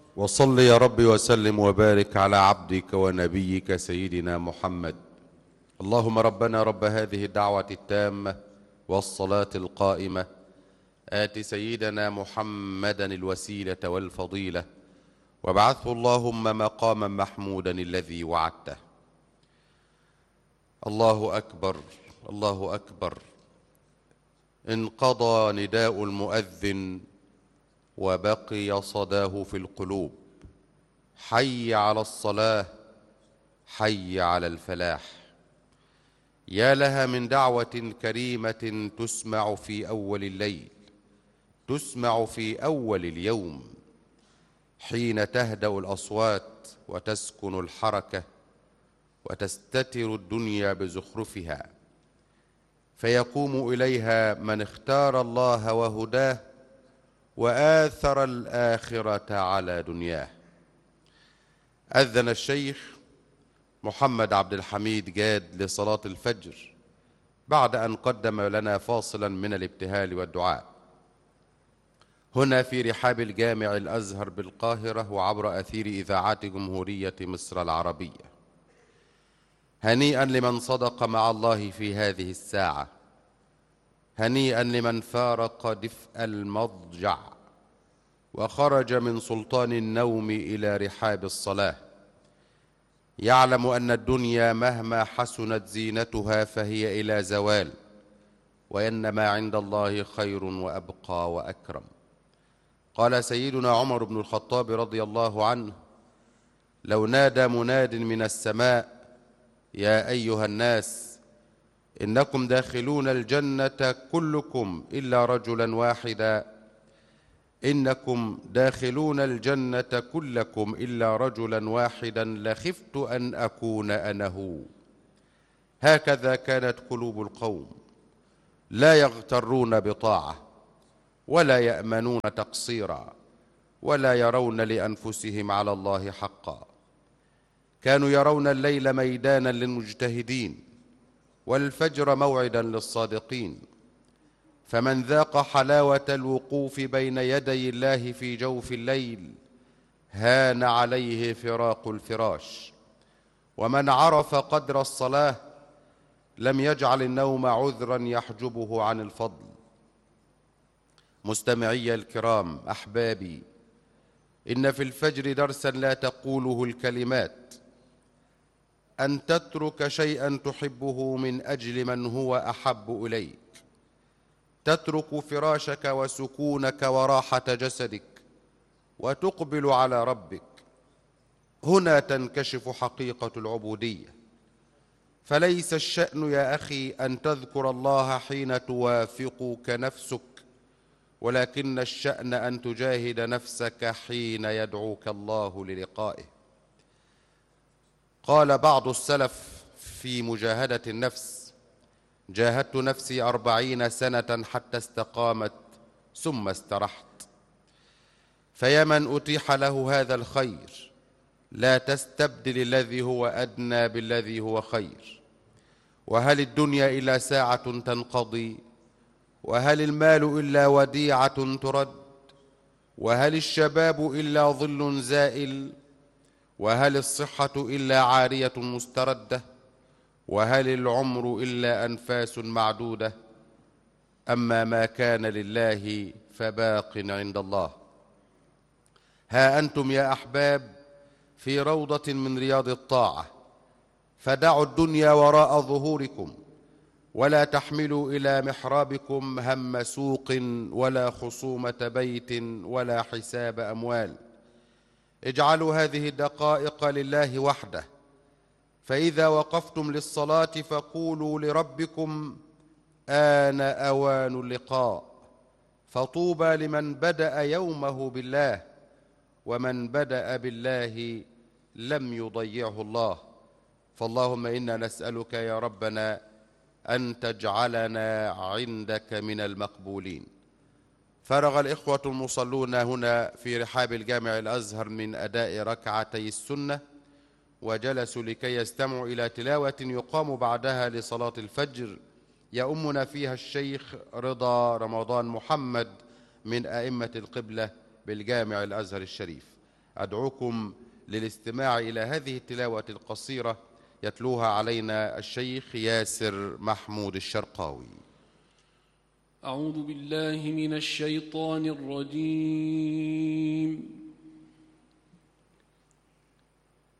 وصل يا رب وسلم وبارك على عبدك ونبيك سيدنا محمد. اللهم ربنا رب هذه الدعوة التامة والصلاة القائمة، آت سيدنا محمدا الوسيلة والفضيلة، وابعثه اللهم مقاما محمودا الذي وعدته. الله أكبر، الله أكبر. انقضى نداء المؤذن وبقي صداه في القلوب. حي على الصلاة، حي على الفلاح. يا لها من دعوة كريمة تسمع في أول الليل، تسمع في أول اليوم، حين تهدأ الأصوات وتسكن الحركة وتستتر الدنيا بزخرفها، فيقوم إليها من اختار الله وهداه وآثر الآخرة على دنياه. أذن الشيخ محمد عبد الحميد جاد لصلاة الفجر بعد أن قدم لنا فاصلا من الابتهال والدعاء هنا في رحاب الجامع الأزهر بالقاهرة وعبر أثير إذاعات جمهورية مصر العربية. هنيئا لمن صدق مع الله في هذه الساعة، هنيئا لمن فارق دفء المضجع وخرج من سلطان النوم إلى رحاب الصلاة، يعلم أن الدنيا مهما حسنت زينتها فهي إلى زوال، وأن ما عند الله خير وأبقى وأكرم. قال سيدنا عمر بن الخطاب رضي الله عنه: لو نادى مناد من السماء يا أيها الناس إنكم داخلون الجنة كلكم إلا رجلا واحدا، إنكم داخلون الجنة كلكم إلا رجلا واحدا لخفت أن أكون أنا هو. هكذا كانت قلوب القوم، لا يغترون بطاعة ولا يأمنون تقصيرا ولا يرون لأنفسهم على الله حقا. كانوا يرون الليل ميدانا للمجتهدين والفجر موعدا للصادقين، فمن ذاق حلاوة الوقوف بين يدي الله في جوف الليل هان عليه فراق الفراش، ومن عرف قدر الصلاة لم يجعل النوم عذرا يحجبه عن الفضل. مستمعي الكرام أحبابي، إن في الفجر درسا لا تقوله الكلمات، أن تترك شيئا تحبه من أجل من هو أحب إليك، تترك فراشك وسكونك وراحة جسدك وتقبل على ربك. هنا تنكشف حقيقة العبودية. فليس الشأن يا أخي أن تذكر الله حين توافقك نفسك، ولكن الشأن أن تجاهد نفسك حين يدعوك الله للقائه. قال بعض السلف في مجاهدة النفس: جاهدت نفسي 40 سنة حتى استقامت ثم استرحت. فيا من أتيح له هذا الخير، لا تستبدل الذي هو أدنى بالذي هو خير. وهل الدنيا إلا ساعة تنقضي؟ وهل المال إلا وديعة ترد؟ وهل الشباب إلا ظل زائل؟ وهل الصحة إلا عارية مستردة؟ وهل العمر إلا أنفاس معدودة؟ أما ما كان لله فباق عند الله. ها أنتم يا أحباب في روضة من رياض الطاعة، فدعوا الدنيا وراء ظهوركم، ولا تحملوا إلى محرابكم هم سوق ولا خصومة بيت ولا حساب أموال. اجعلوا هذه الدقائق لله وحده، فإذا وقفتم للصلاة فقولوا لربكم: آن أوان اللقاء. فطوبى لمن بدأ يومه بالله، ومن بدأ بالله لم يضيعه الله. فاللهم إنا نسألك يا ربنا أن تجعلنا عندك من المقبولين. فرغ الإخوة المصلون هنا في رحاب الجامع الأزهر من أداء ركعتي السنة، وجلسوا لكي يستمعوا إلى تلاوة يقام بعدها لصلاة الفجر يؤمنا فيها الشيخ رضا رمضان محمد من أئمة القبلة بالجامع الأزهر الشريف. أدعوكم للاستماع إلى هذه التلاوة القصيرة يتلوها علينا الشيخ ياسر محمود الشرقاوي. أعوذ بالله من الشيطان الرجيم.